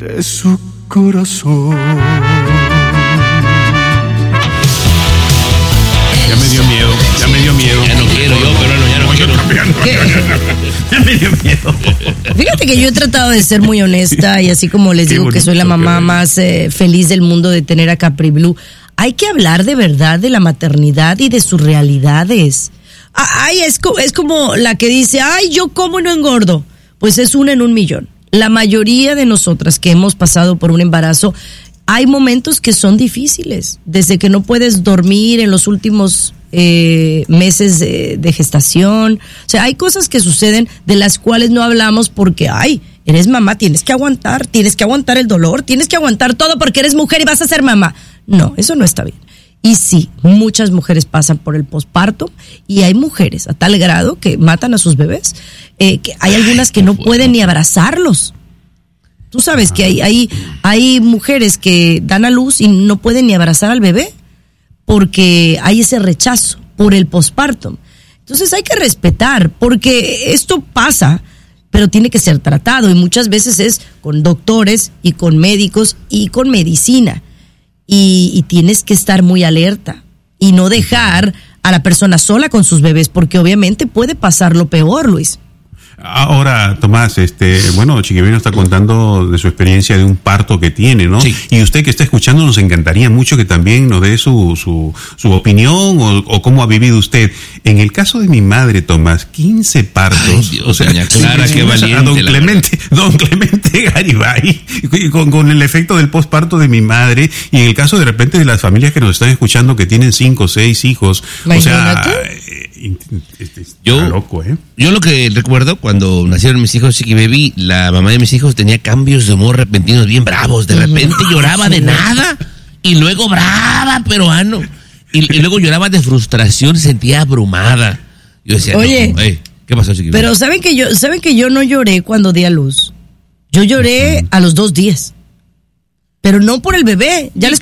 de su corazón. Ya me dio miedo. Ya no quiero yo, pero no, ya no quiero. Ya me dio miedo. Fíjate que yo he tratado de ser muy honesta y así como les digo que soy la mamá más feliz del mundo de tener a Capri Blue, hay que hablar de verdad de la maternidad y de sus realidades. Ay, es como la que dice, ay, yo como y no engordo. Pues es 1 en 1,000,000. La mayoría de nosotras que hemos pasado por un embarazo, hay momentos que son difíciles, desde que no puedes dormir en los últimos meses de gestación. O sea, hay cosas que suceden de las cuales no hablamos porque, ay, eres mamá, tienes que aguantar el dolor, tienes que aguantar todo porque eres mujer y vas a ser mamá. No, eso no está bien. Y sí, muchas mujeres pasan por el posparto y hay mujeres a tal grado que matan a sus bebés, que hay algunas que no pueden ni abrazarlos. Tú sabes que hay mujeres que dan a luz y no pueden ni abrazar al bebé porque hay ese rechazo por el posparto. Entonces hay que respetar, porque esto pasa, pero tiene que ser tratado y muchas veces es con doctores y con médicos y con medicina. Y tienes que estar muy alerta y no dejar a la persona sola con sus bebés, porque obviamente puede pasar lo peor, Luis. Ahora, Tomás, Chiquibeno está contando de su experiencia de un parto que tiene, ¿no? Sí. Y usted que está escuchando, nos encantaría mucho que también nos dé su opinión o cómo ha vivido usted. En el caso de mi madre, Tomás, 15 partos. Ay, Dios, doña Clara, qué valiente. Don Clemente Garibay, con el efecto del posparto de mi madre, y en el caso de repente de las familias que nos están escuchando que tienen 5 o 6 hijos. Imagínate. O sea, Yo loco, ¿eh? Yo lo que recuerdo cuando nacieron mis hijos, Chiqui Baby, la mamá de mis hijos tenía cambios de humor repentinos bien bravos. De repente lloraba de nada y luego brava, pero y luego lloraba de frustración, se sentía abrumada. Yo decía, oye, ¿qué pasó, Chiqui Baby? Pero ¿saben que yo no lloré cuando di a luz? Yo lloré a los 2 días. Pero no por el bebé. Ya les